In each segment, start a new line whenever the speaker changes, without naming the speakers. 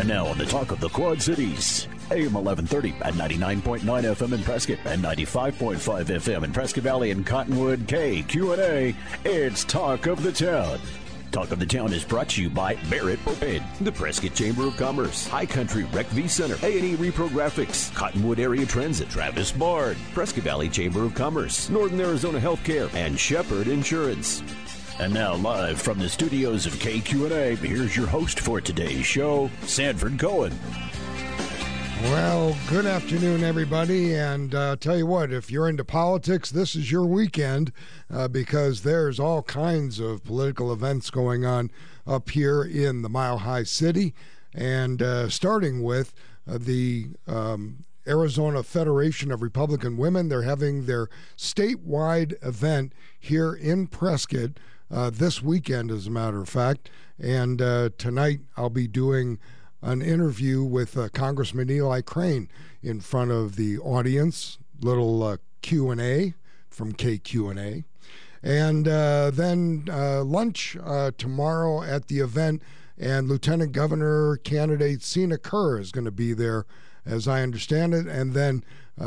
And now on the Talk of the Quad Cities, AM 1130 at 99.9 FM in Prescott and 95.5 FM in Prescott Valley and Cottonwood. KQNA, it's Talk of the Town. Talk of the Town is brought to you by Barrett Propane, the Prescott Chamber of Commerce, High Country Rec V Center, A&E Repro Graphics, Cottonwood Area Transit, Travis Bard, Prescott Valley Chamber of Commerce, Northern Arizona Healthcare, and Shepherd Insurance. And now, live from the studios of KQNA, here's your host for today's show, Sanford Cohen.
Well, good afternoon, everybody. And tell you what, if you're into politics, this is your weekend because there's all kinds of political events going on up here in the Mile High City. And starting with the Arizona Federation of Republican Women, they're having their statewide event here in Prescott this weekend, as a matter of fact. And tonight I'll be doing an interview with Congressman Eli Crane in front of the audience, little Q&A from KQNA. And then lunch tomorrow at the event, and Lieutenant Governor candidate Sina Kerr is going to be there, as I understand it. And then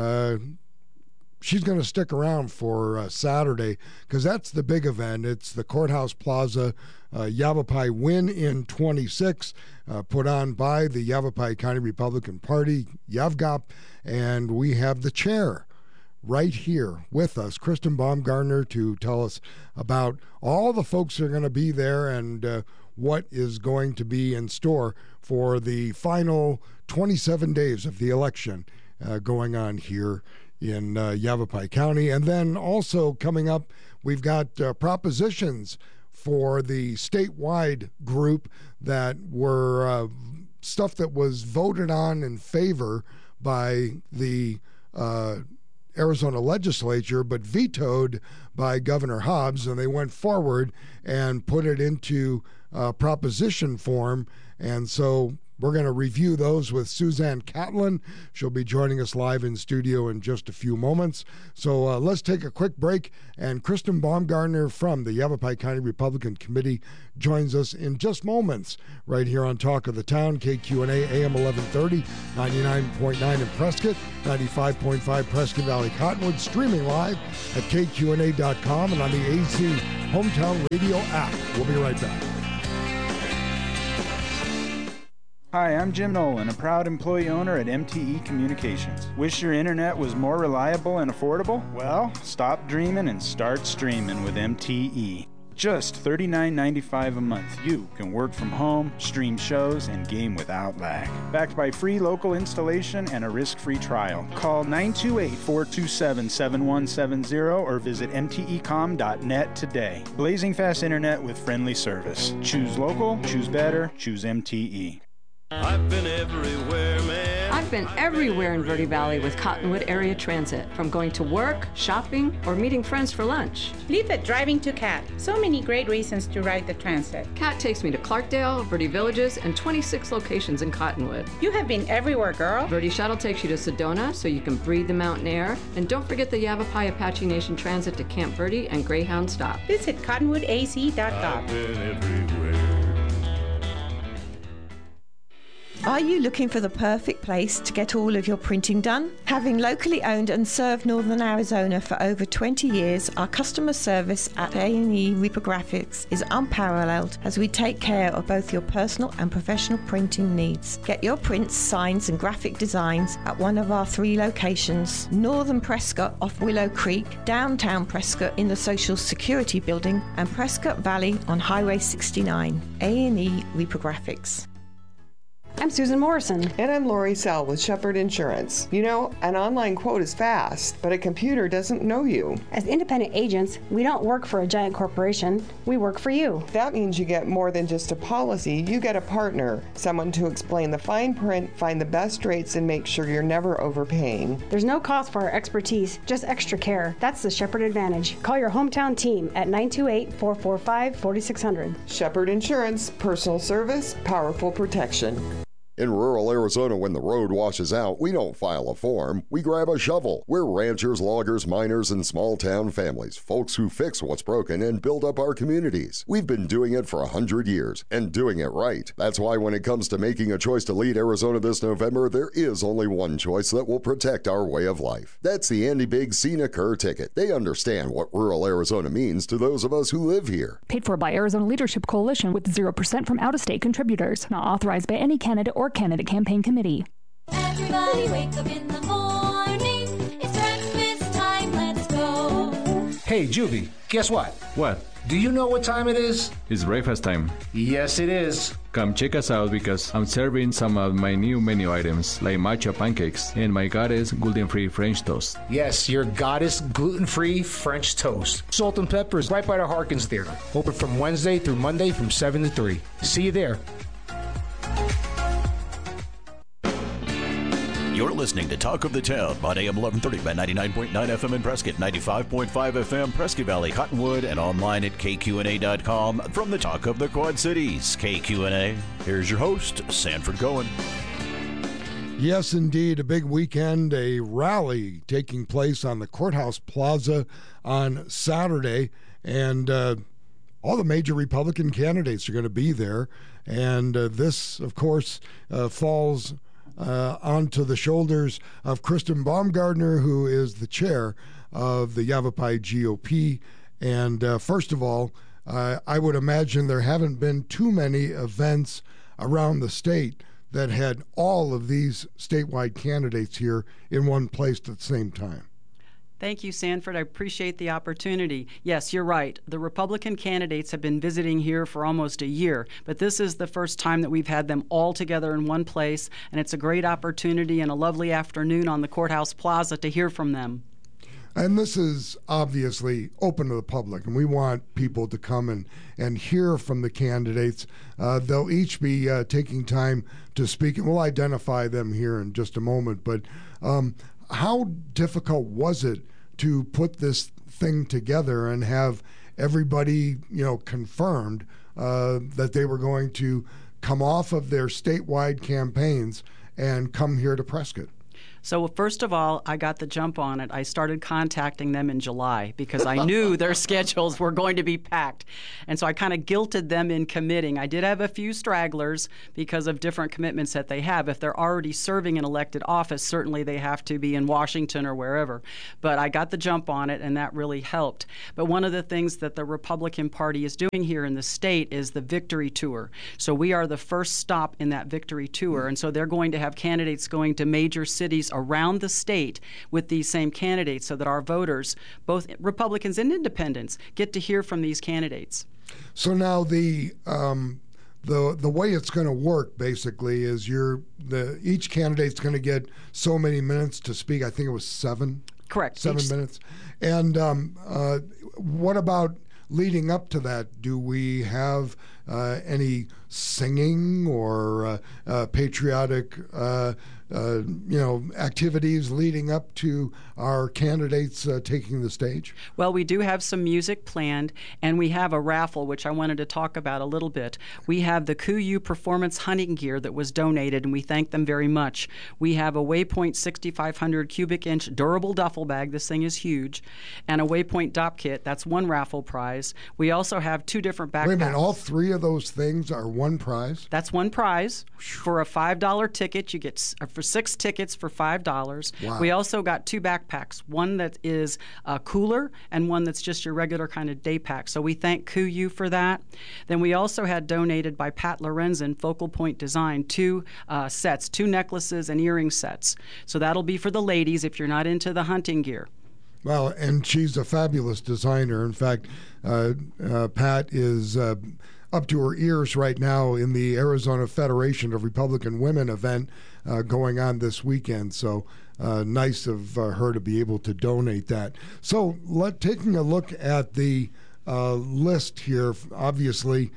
she's going to stick around for Saturday because that's the big event. It's the Courthouse Plaza Yavapai Win in 26, put on by the Yavapai County Republican Party, YAVGOP, and we have the chair right here with us, Kristen Baumgartner, to tell us about all the folks that are going to be there and what is going to be in store for the final 27 days of the election going on here in Yavapai County. And then also coming up, we've got propositions for the statewide group that were stuff that was voted on in favor by the Arizona legislature, but vetoed by Governor Hobbs, and they went forward and put it into proposition form. And so we're going to review those with Suzanne Catlin. She'll be joining us live in studio in just a few moments. So let's take a quick break, and Kristen Baumgartner from the Yavapai County Republican Committee joins us in just moments right here on Talk of the Town, KQNA AM 1130, 99.9 in Prescott, 95.5 Prescott Valley Cottonwood, streaming live at KQNA.com and on the AC Hometown Radio app. We'll be right back.
Hi, I'm Jim Nolan, a proud employee owner at MTE Communications. Wish your internet was more reliable and affordable? Well, stop dreaming and start streaming with MTE. Just $39.95 a month, you can work from home, stream shows, and game without lag. Backed by free local installation and a risk-free trial. Call 928-427-7170 or visit mtecom.net today. Blazing fast internet with friendly service. Choose local, choose better, choose MTE.
I've been everywhere, man.
I've been everywhere in Verde Valley with Cottonwood Area Transit, from going to work, shopping, or meeting friends for lunch.
Leave it driving to CAT. So many great reasons to ride the transit.
CAT takes me to Clarkdale, Verde Villages, and 26 locations in Cottonwood.
You have been everywhere, girl.
Verde Shuttle takes you to Sedona so you can breathe the mountain air. And don't forget the Yavapai Apache Nation Transit to Camp Verde and Greyhound Stop.
Visit cottonwoodaz.com.
I've been everywhere.
Are you looking for the perfect place to get all of your printing done? Having locally owned and served Northern Arizona for over 20 years, our customer service at A&E Reprographics is unparalleled as we take care of both your personal and professional printing needs. Get your prints, signs and graphic designs at one of our 3 locations: Northern Prescott off Willow Creek, downtown Prescott in the Social Security Building, and Prescott Valley on Highway 69. A&E Reprographics.
I'm Susan Morrison.
And I'm Lori Sell with Shepherd Insurance. You know, an online quote is fast, but a computer doesn't know you.
As independent agents, we don't work for a giant corporation. We work for you.
That means you get more than just a policy. You get a partner, someone to explain the fine print, find the best rates, and make sure you're never overpaying.
There's no cost for our expertise, just extra care. That's the Shepherd Advantage. Call your hometown team at 928-445-4600.
Shepherd Insurance, personal service, powerful protection.
In rural Arizona, when the road washes out, we don't file a form. We grab a shovel. We're ranchers, loggers, miners, and small-town families, folks who fix what's broken and build up our communities. We've been doing it for 100 years, and doing it right. That's why when it comes to making a choice to lead Arizona this November, there is only one choice that will protect our way of life. That's the Andy Biggs Cena Kerr ticket. They understand what rural Arizona means to those of us who live here.
Paid for by Arizona Leadership Coalition with 0% from out-of-state contributors. Not authorized by any candidate or candidate campaign committee.
Everybody wake up in the morning. It's breakfast time. Let's go.
Hey, Juvie, guess what?
What?
Do you know what time it is?
It's breakfast time.
Yes, it is.
Come check us out because I'm serving some of my new menu items like matcha pancakes and my goddess gluten-free French toast.
Yes, your goddess gluten-free French toast. Salt and Pepper is right by the Harkins Theater. Open from Wednesday through Monday from 7 to 3. See you there.
You're listening to Talk of the Town on AM 1130 by 99.9 FM in Prescott, 95.5 FM Prescott Valley, Cottonwood, and online at KQNA.com from the Talk of the Quad Cities. KQNA, here's your host, Sanford Cohen.
Yes, indeed, a big weekend, a rally taking place on the Courthouse Plaza on Saturday, and all the major Republican candidates are going to be there, and this, of course, falls onto the shoulders of Kristen Baumgardner, who is the chair of the Yavapai GOP. And first of all, I would imagine there haven't been too many events around the state that had all of these statewide candidates here in one place at the same time.
Thank you, Sanford. I appreciate the opportunity. Yes, you're right. The Republican candidates have been visiting here for almost a year, but this is the first time that we've had them all together in one place, and it's a great opportunity and a lovely afternoon on the Courthouse Plaza to hear from them.
And this is obviously open to the public, and we want people to come and hear from the candidates. They'll each be taking time to speak, and we'll identify them here in just a moment. But how difficult was it to put this thing together and have everybody, confirmed that they were going to come off of their statewide campaigns and come here to Prescott?
So first of all, I got the jump on it. I started contacting them in July because I knew their schedules were going to be packed. And so I kind of guilted them in committing. I did have a few stragglers because of different commitments that they have. If they're already serving an elected office, certainly they have to be in Washington or wherever. But I got the jump on it, and that really helped. But one of the things that the Republican Party is doing here in the state is the Victory Tour. So we are the first stop in that Victory Tour. And so they're going to have candidates going to major cities around the state with these same candidates so that our voters, both Republicans and independents, get to hear from these candidates.
So now the way it's going to work basically is each candidate's going to get so many minutes to speak. I think it was 7.
Correct.
7 minutes. And what about leading up to that? Do we have any singing or patriotic activities leading up to our candidates taking the stage?
Well, we do have some music planned, and we have a raffle, which I wanted to talk about a little bit. We have the KUIU Performance Hunting Gear that was donated, and we thank them very much. We have a Waypoint 6,500 cubic inch durable duffel bag. This thing is huge. And a Waypoint DOP kit. That's one raffle prize. We also have 2 different backpacks.
Wait a minute, all 3 of those things are one prize?
That's one prize. For a $5 ticket, you get for 6 tickets for $5.
Wow.
We also got 2 backpacks, one that is cooler and one that's just your regular kind of day pack. So we thank KUIU for that. Then we also had donated by Pat Lorenzen, Focal Point Design, 2 sets, 2 necklaces and earring sets. So that'll be for the ladies if you're not into the hunting gear.
Well, and she's a fabulous designer. In fact, Pat is up to her ears right now in the Arizona Federation of Republican Women event going on this weekend. So nice of her to be able to donate that. So taking a look at the list here, obviously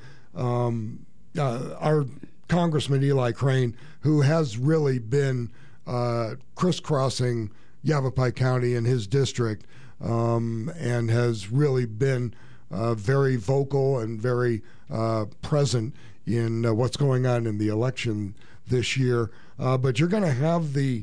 our Congressman Eli Crane, who has really been crisscrossing Yavapai County in his district and has really been very vocal and very present in what's going on in the election this year. But you're going to have the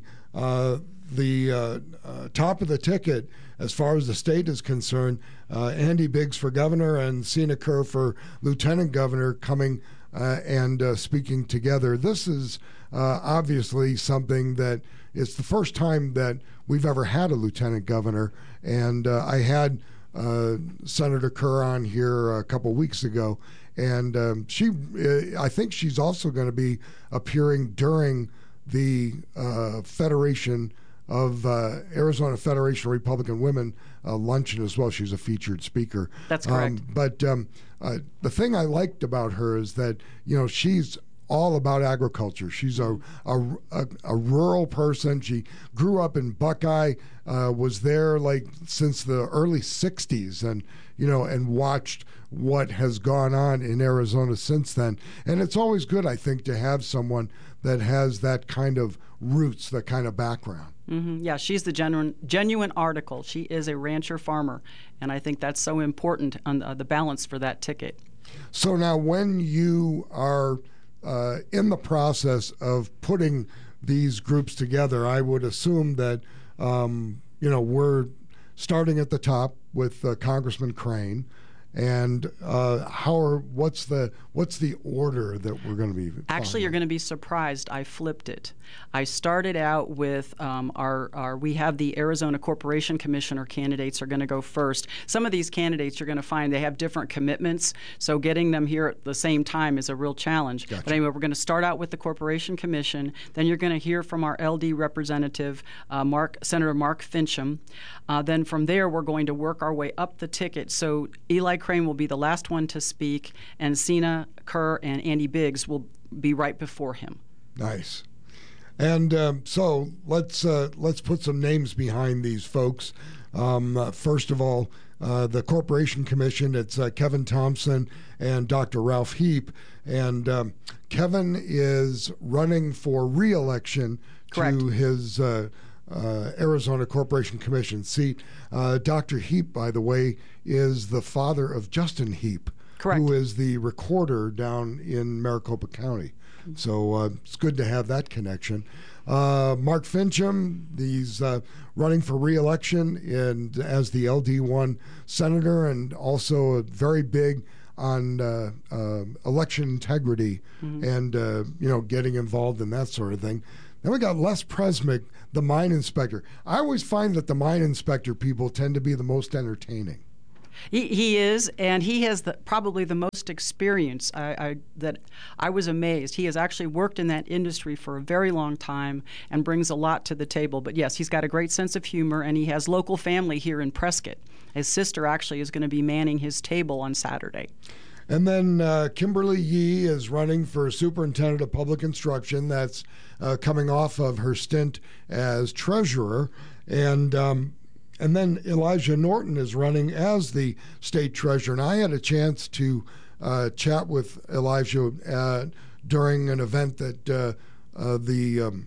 top of the ticket as far as the state is concerned. Andy Biggs for governor and Sina Kerr for lieutenant governor coming and speaking together. This is obviously something that it's the first time that we've ever had a lieutenant governor, and I had Senator Kerr on here a couple weeks ago, and I think she's also going to be appearing during the Federation of Arizona Federation of Republican Women luncheon as well. She's a featured speaker.
That's correct.
But the thing I liked about her is that, she's all about agriculture. She's a rural person. She grew up in Buckeye, was there since the early 60s, and watched what has gone on in Arizona since then. And it's always good, I think, to have someone that has that kind of roots, that kind of background.
Mm-hmm. Yeah, she's the genuine article. She is a rancher farmer, and I think that's so important on the balance for that ticket.
So now when you are in the process of putting these groups together, I would assume that, we're starting at the top with Congressman Crane. And what's the order that we're going to be following?
Actually, you're going to be surprised. I flipped it. I started out with we have the Arizona Corporation Commissioner candidates are going to go first. Some of these candidates you're going to find they have different commitments, so getting them here at the same time is a real challenge. Gotcha. But anyway, we're going to start out with the Corporation Commission. Then you're going to hear from our LD representative, Senator Mark Fincham. Then from there, we're going to work our way up the ticket. So Eli Crane will be the last one to speak, and Sina Kerr and Andy Biggs will be right before him.
Nice. And so let's put some names behind these folks. First of all, the Corporation Commission, it's Kevin Thompson and Dr. Ralph Heap. And Kevin is running for re-election to his Arizona Corporation Commission seat. Dr. Heap, by the way, is the father of Justin Heap, who is the recorder down in Maricopa County. So it's good to have that connection. Mark Fincham, he's running for re-election as the LD1 senator, and also very big on election integrity and getting involved in that sort of thing. Then we got Les Presmick, the mine inspector. I always find that the mine inspector people tend to be the most entertaining.
He is, and he has probably the most experience. That I was amazed. He has actually worked in that industry for a very long time and brings a lot to the table. But yes, he's got a great sense of humor, and he has local family here in Prescott. His sister actually is going to be manning his table on Saturday.
And then Kimberly Yee is running for superintendent of public instruction. That's coming off of her stint as treasurer. And then Elijah Norton is running as the state treasurer. And I had a chance to chat with Elijah during an event that the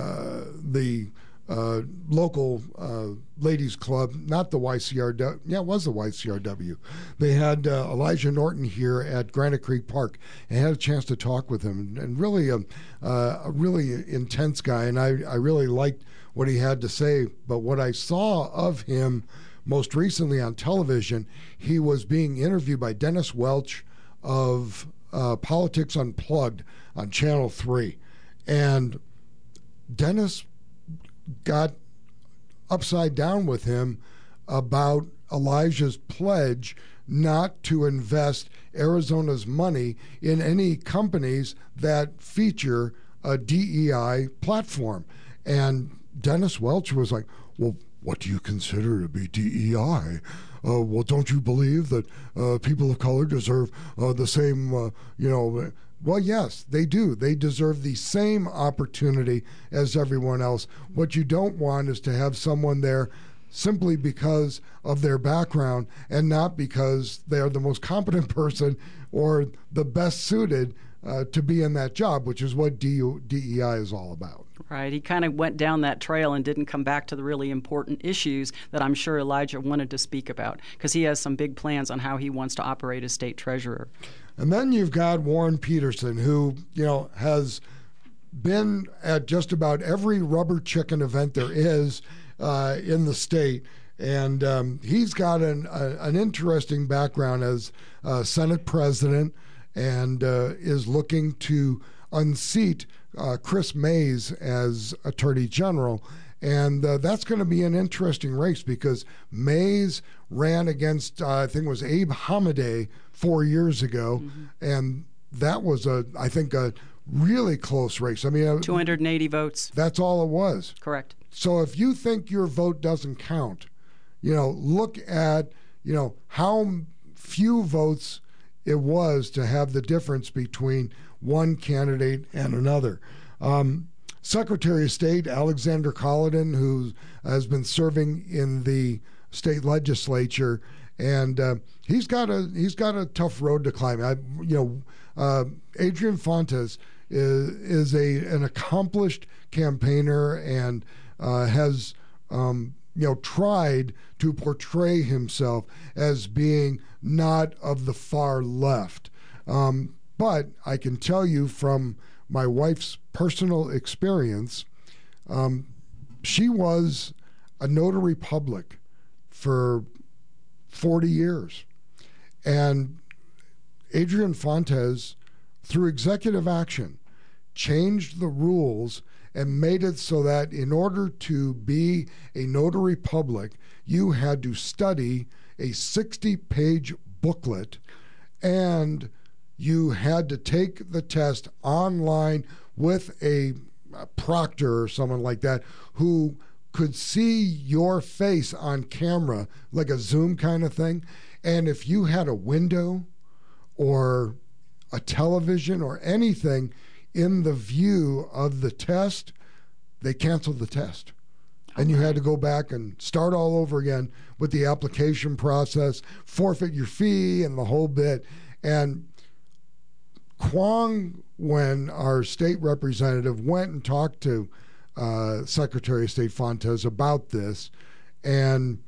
local ladies club, not the YCRW, yeah, it was the YCRW. They had Elijah Norton here at Granite Creek Park, and had a chance to talk with him. And really a really intense guy, and I really liked what he had to say. But what I saw of him most recently on television, he was being interviewed by Dennis Welch of Politics Unplugged on Channel 3. And Dennis got upside down with him about Elijah's pledge not to invest Arizona's money in any companies that feature a DEI platform. And Dennis Welch was like, well, what do you consider to be DEI? Well, don't you believe that people of color deserve the same, Well, yes, they do. They deserve the same opportunity as everyone else. What you don't want is to have someone there simply because of their background and not because they're the most competent person or the best suited to be in that job, which is what DEI is all about.
Right. He kind of went down that trail and didn't come back to the really important issues that I'm sure Elijah wanted to speak about, because he has some big plans on how he wants to operate as state treasurer.
And then you've got Warren Peterson, who, has been at just about every rubber chicken event there is in the state. And he's got an interesting background as Senate president and is looking to unseat Chris Mays as Attorney General. And that's going to be an interesting race because Mays ran against, I think it was Abe Hamadeh 4 years ago. Mm-hmm. And that was, I think, a really close race. I mean,
280 votes.
That's all it was.
Correct.
So if you think your vote doesn't count, look at, how few votes it was to have the difference between one candidate and another. Secretary of State Alexander Colladin, who has been serving in the state legislature, and he's got a tough road to climb. Adrian Fontes is an accomplished campaigner and has tried to portray himself as being not of the far left. But I can tell you from my wife's personal experience, she was a notary public for 40 years. And Adrian Fontes, through executive action, changed the rules and made it so that in order to be a notary public, you had to study a 60-page booklet and you had to take the test online with a proctor or someone like that who could see your face on camera, like a Zoom kind of thing. And if you had a window or a television or anything in the view of the test, they canceled the test. And you had to go back and start all over again with the application process, forfeit your fee and the whole bit. And Kwong, when our state representative went and talked to Secretary of State Fontes about this, and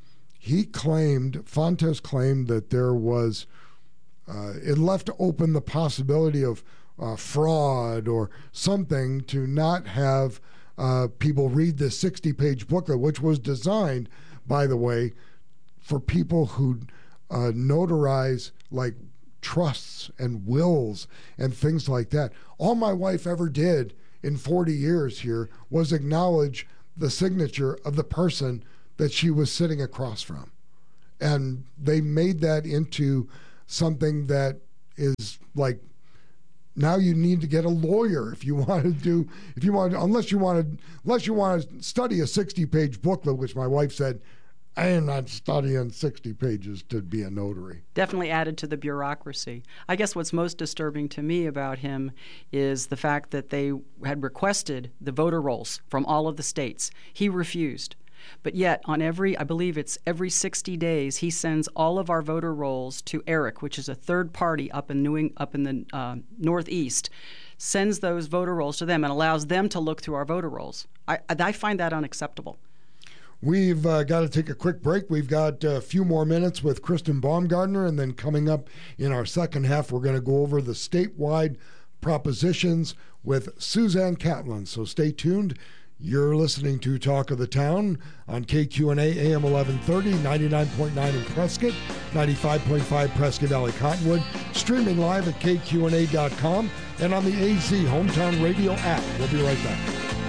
Fontes claimed that there was, it left open the possibility of fraud or something to not have people read this 60-page booklet, which was designed, by the way, for people who notarize like trusts and wills and things like that. All my wife ever did in 40 years here was acknowledge the signature of the person that she was sitting across from. And they made that into something that is like, now you need to get a lawyer if you want to unless you want to study a 60-page booklet, which my wife said, I am not studying 60 pages to be a notary.
Definitely added to the bureaucracy. I guess what's most disturbing to me about him is the fact that they had requested the voter rolls from all of the states. He refused. But yet, I believe it's every 60 days, he sends all of our voter rolls to ERIC, which is a third party up in the Northeast, sends those voter rolls to them and allows them to look through our voter rolls. I find that unacceptable.
We've got to take a quick break. We've got a few more minutes with Kristen Baumgartner, and then coming up in our second half, we're going to go over the statewide propositions with Suzanne Catlin. So stay tuned. You're listening to Talk of the Town on KQNA AM 1130, 99.9 in Prescott, 95.5 Prescott Valley Cottonwood, streaming live at KQNA.com and on the AZ Hometown Radio app. We'll be right back.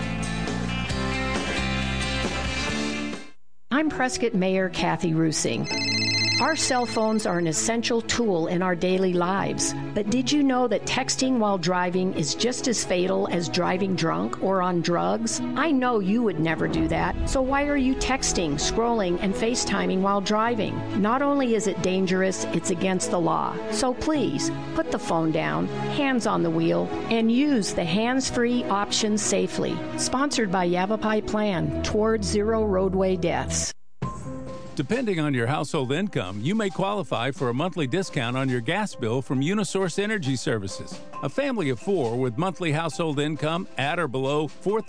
I'm Prescott Mayor Kathy Rusing. Our cell phones are an essential tool in our daily lives. But did you know that texting while driving is just as fatal as driving drunk or on drugs? I know you would never do that. So why are you texting, scrolling, and FaceTiming while driving? Not only is it dangerous, it's against the law. So please, put the phone down, hands on the wheel, and use the hands-free option safely. Sponsored by Yavapai Plan, Towards Zero Roadway Deaths.
Depending on your household income, you may qualify for a monthly discount on your gas bill from Unisource Energy Services. A family of 4 with monthly household income at or below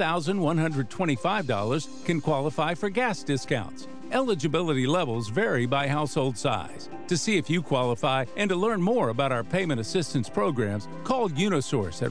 $4,125 can qualify for gas discounts. Eligibility levels vary by household size. To see if you qualify and to learn more about our payment assistance programs, call Unisource at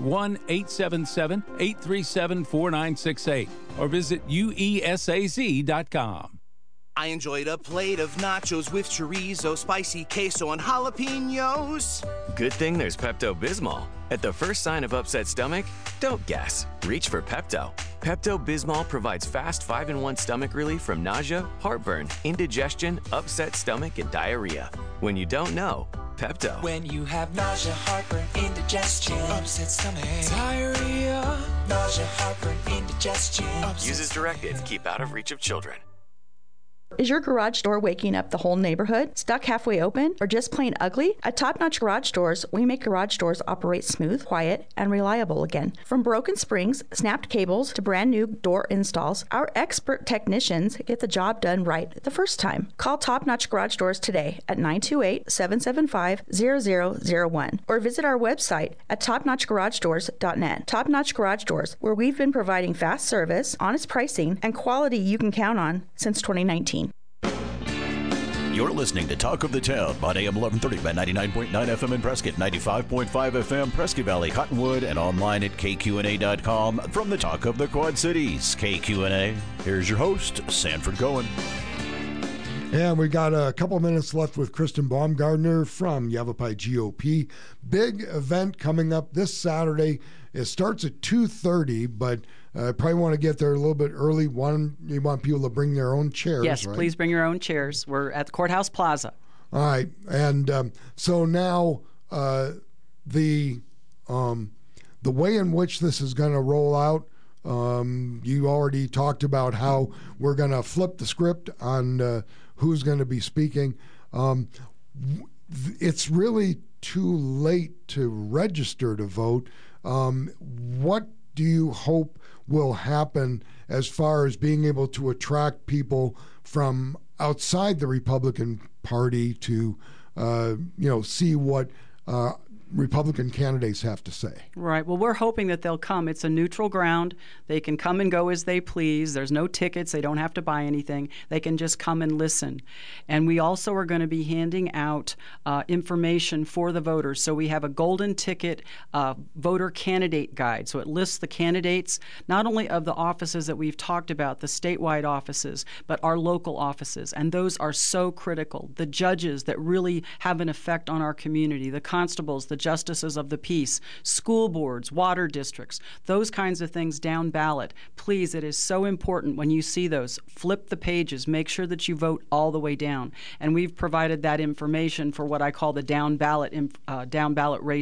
1-877-837-4968 or visit uesaz.com.
I enjoyed a plate of nachos with chorizo, spicy queso, and jalapenos.
Good thing there's Pepto-Bismol. At the first sign of upset stomach, don't guess. Reach for Pepto. Pepto-Bismol provides fast 5-in-1 stomach relief from nausea, heartburn, indigestion, upset stomach, and diarrhea. When you don't know, Pepto.
When you have nausea, heartburn, indigestion, upset stomach, diarrhea, nausea, heartburn, indigestion.
Use as directed. Keep out of reach of children.
Is your garage door waking up the whole neighborhood? Stuck halfway open? Or just plain ugly? At Top Notch Garage Doors, we make garage doors operate smooth, quiet, and reliable again. From broken springs, snapped cables, to brand new door installs, our expert technicians get the job done right the first time. Call Top Notch Garage Doors today at 928-775-0001 or visit our website at topnotchgaragedoors.net. Top Notch Garage Doors, where we've been providing fast service, honest pricing, and quality you can count on since 2019.
You're listening to Talk of the Town on AM 1130 by 99.9 FM in Prescott, 95.5 FM Prescott Valley, Cottonwood, and online at kqna.com from the Talk of the Quad Cities. KQNA, here's your host, Sanford Cohen.
And we got a couple minutes left with Kristen Baumgardner from Yavapai GOP. Big event coming up this Saturday. It starts at 2:30, but probably want to get there a little bit early. You want people to bring their own chairs,
yes,
right?
Please bring your own chairs. We're at the Courthouse Plaza.
All right. And so now the way in which this is going to roll out, you already talked about how we're going to flip the script on who's going to be speaking. It's really too late to register to vote. What do you hope will happen as far as being able to attract people from outside the Republican Party to, see what Republican candidates have to say?
Right. Well, we're hoping that they'll come. It's a neutral ground. They can come and go as they please. There's no tickets. They don't have to buy anything. They can just come and listen. And we also are going to be handing out information for the voters. So we have a golden ticket voter candidate guide. So it lists the candidates, not only of the offices that we've talked about, the statewide offices, but our local offices. And those are so critical. The judges that really have an effect on our community, the constables, the justices of the peace, school boards, water districts, those kinds of things down ballot. Please, it is so important when you see those. Flip the pages. Make sure that you vote all the way down. And we've provided that information for what I call the down ballot race